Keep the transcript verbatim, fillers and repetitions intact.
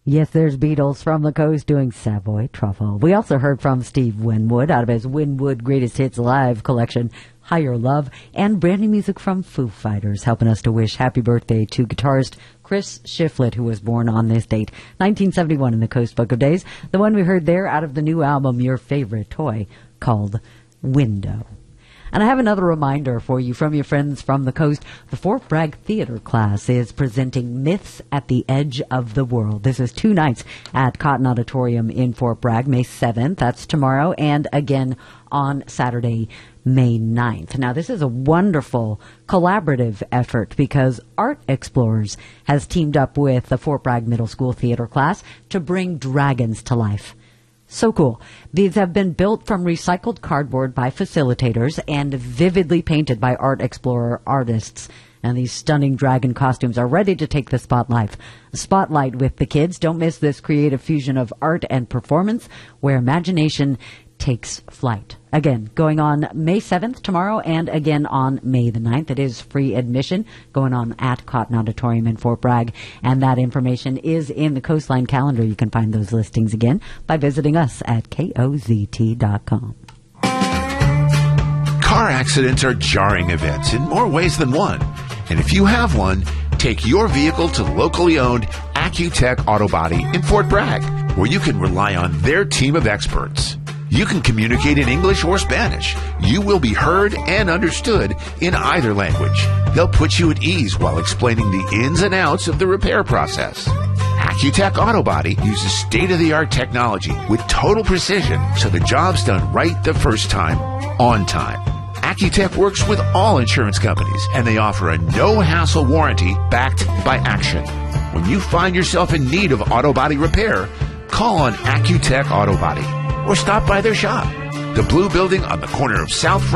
Yes, there's Beatles from the Coast doing Savoy Truffle. We also heard from Steve Winwood out of his Winwood Greatest Hits Live collection, Higher Love, and brand new music from Foo Fighters, helping us to wish happy birthday to guitarist Chris Shiflett, who was born on this date, nineteen seventy-one, in the Coast Book of Days. The one we heard there out of the new album, Your Favorite Toy, called Window. And I have another reminder for you from your friends from the coast. The Fort Bragg Theater class is presenting Myths at the Edge of the World. This is two nights at Cotton Auditorium in Fort Bragg, May seventh. That's tomorrow, and again on Saturday, May ninth. Now, this is a wonderful collaborative effort because Art Explorers has teamed up with the Fort Bragg Middle School Theater class to bring dragons to life. So cool. These have been built from recycled cardboard by facilitators and vividly painted by Art Explorer artists. And these stunning dragon costumes are ready to take the spotlight. Spotlight with the kids. Don't miss this creative fusion of art and performance where imagination takes flight. Again, going on May seventh tomorrow and again on May the ninth. It is free admission going on at Cotton Auditorium in Fort Bragg. And that information is in the Coastline calendar. You can find those listings again by visiting us at K O Z T dot com. Car accidents are jarring events in more ways than one. And if you have one, take your vehicle to locally owned Accutech Auto Body in Fort Bragg, where you can rely on their team of experts. You can communicate in English or Spanish. You will be heard and understood in either language. They'll put you at ease while explaining the ins and outs of the repair process. Accutech Auto Body uses state-of-the-art technology with total precision, so the job's done right the first time, on time. Accutech works with all insurance companies, and they offer a no-hassle warranty backed by action. When you find yourself in need of auto body repair, call on Accutech Auto Body or stop by their shop. The blue building on the corner of South